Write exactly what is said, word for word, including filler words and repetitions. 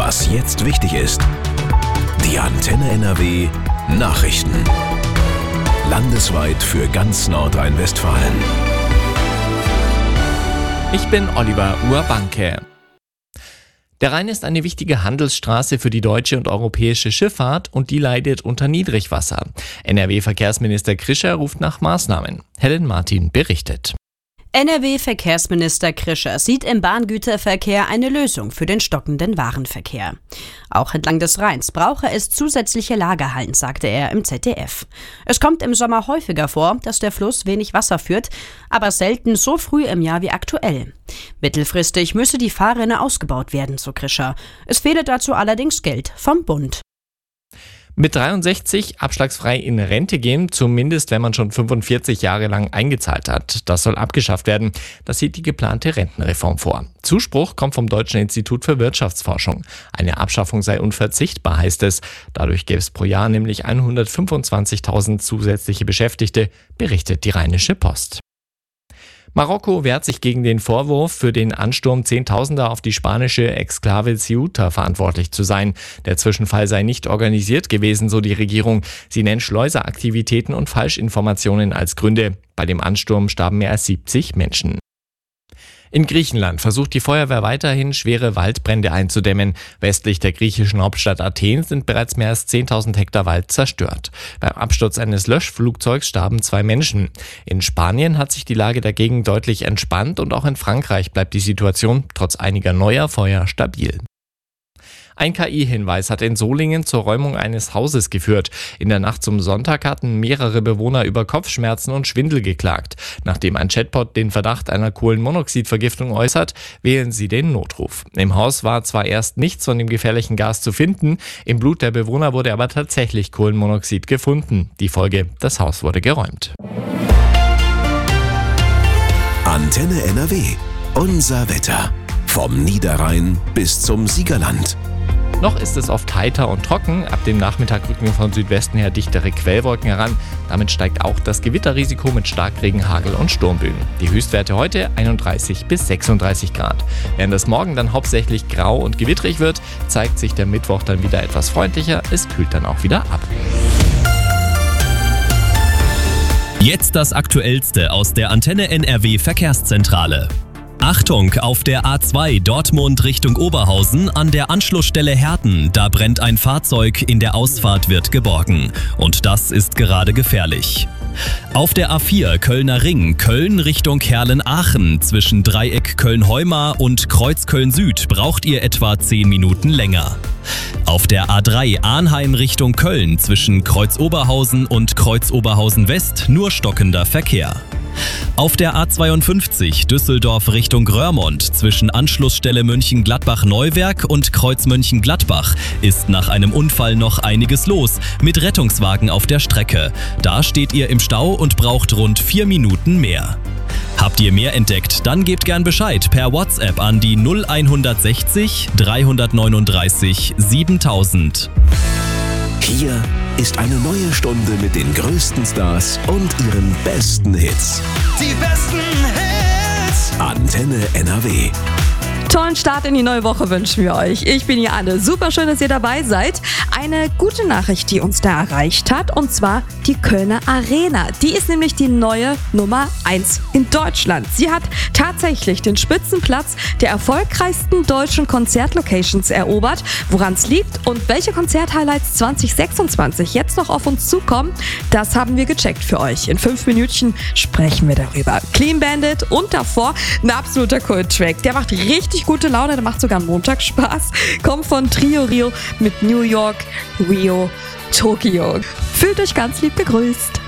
Was jetzt wichtig ist. Die Antenne N R W Nachrichten. Landesweit für ganz Nordrhein-Westfalen. Ich bin Oliver Urbanke. Der Rhein ist eine wichtige Handelsstraße für die deutsche und europäische Schifffahrt und die leidet unter Niedrigwasser. N R W-Verkehrsminister Krischer ruft nach Maßnahmen. Helen Martin berichtet. N R W-Verkehrsminister Krischer sieht im Bahngüterverkehr eine Lösung für den stockenden Warenverkehr. Auch entlang des Rheins brauche es zusätzliche Lagerhallen, sagte er im Z D F. Es kommt im Sommer häufiger vor, dass der Fluss wenig Wasser führt, aber selten so früh im Jahr wie aktuell. Mittelfristig müsse die Fahrrinne ausgebaut werden, so Krischer. Es fehle dazu allerdings Geld vom Bund. Mit dreiundsechzig abschlagsfrei in Rente gehen, zumindest wenn man schon fünfundvierzig Jahre lang eingezahlt hat. Das soll abgeschafft werden. Das sieht die geplante Rentenreform vor. Zuspruch kommt vom Deutschen Institut für Wirtschaftsforschung. Eine Abschaffung sei unverzichtbar, heißt es. Dadurch gäbe es pro Jahr nämlich hundertfünfundzwanzigtausend zusätzliche Beschäftigte, berichtet die Rheinische Post. Marokko wehrt sich gegen den Vorwurf, für den Ansturm Zehntausender auf die spanische Exklave Ceuta verantwortlich zu sein. Der Zwischenfall sei nicht organisiert gewesen, so die Regierung. Sie nennt Schleuseraktivitäten und Falschinformationen als Gründe. Bei dem Ansturm starben mehr als siebzig Menschen. In Griechenland versucht die Feuerwehr weiterhin, schwere Waldbrände einzudämmen. Westlich der griechischen Hauptstadt Athen sind bereits mehr als zehntausend Hektar Wald zerstört. Beim Absturz eines Löschflugzeugs starben zwei Menschen. In Spanien hat sich die Lage dagegen deutlich entspannt und auch in Frankreich bleibt die Situation trotz einiger neuer Feuer stabil. Ein K I-Hinweis hat in Solingen zur Räumung eines Hauses geführt. In der Nacht zum Sonntag hatten mehrere Bewohner über Kopfschmerzen und Schwindel geklagt. Nachdem ein Chatbot den Verdacht einer Kohlenmonoxidvergiftung äußert, wählen sie den Notruf. Im Haus war zwar erst nichts von dem gefährlichen Gas zu finden, im Blut der Bewohner wurde aber tatsächlich Kohlenmonoxid gefunden. Die Folge: das Haus wurde geräumt. Antenne N R W. Unser Wetter. Vom Niederrhein bis zum Siegerland. Noch ist es oft heiter und trocken. Ab dem Nachmittag rücken von Südwesten her dichtere Quellwolken heran. Damit steigt auch das Gewitterrisiko mit Starkregen, Hagel und Sturmböen. Die Höchstwerte heute einunddreißig bis sechsunddreißig Grad. Während es morgen dann hauptsächlich grau und gewittrig wird, zeigt sich der Mittwoch dann wieder etwas freundlicher. Es kühlt dann auch wieder ab. Jetzt das Aktuellste aus der Antenne N R W Verkehrszentrale. Achtung, auf der A zwei Dortmund Richtung Oberhausen an der Anschlussstelle Herten, da brennt ein Fahrzeug, in der Ausfahrt wird geborgen. Und das ist gerade gefährlich. Auf der A vier Kölner Ring, Köln Richtung Herlen-Aachen, zwischen Dreieck Köln-Heumar und Kreuz Köln-Süd braucht ihr etwa zehn Minuten länger. Auf der A drei Arnheim Richtung Köln, zwischen Kreuz Oberhausen und Kreuz Oberhausen West nur stockender Verkehr. Auf der A zweiundfünfzig Düsseldorf Richtung Grörmont zwischen Anschlussstelle Mönchengladbach-Neuwerk und Kreuz Mönchengladbach ist nach einem Unfall noch einiges los, mit Rettungswagen auf der Strecke. Da steht ihr im Stau und braucht rund vier Minuten mehr. Habt ihr mehr entdeckt, dann gebt gern Bescheid per WhatsApp an die null hundertsechzig dreihundertneununddreißig siebentausend. Hier ist eine neue Stunde mit den größten Stars und ihren besten Hits. Die besten Hits. Antenne N R W. Tollen Start in die neue Woche wünschen wir euch. Ich bin hier Anne. Super schön, dass ihr dabei seid. Eine gute Nachricht, die uns da erreicht hat, und zwar die Kölner Arena. Die ist nämlich die neue Nummer eins in Deutschland. Sie hat tatsächlich den Spitzenplatz der erfolgreichsten deutschen Konzertlocations erobert. Woran es liegt und welche Konzerthighlights zwanzig sechsundzwanzig jetzt noch auf uns zukommen, das haben wir gecheckt für euch. In fünf Minütchen sprechen wir darüber. Clean Bandit und davor ein absoluter Kult-Track. Der macht richtig gute Laune, der macht sogar Montag Spaß. Kommt von Trio Rio mit New York, Rio, Tokio. Fühlt euch ganz lieb gegrüßt.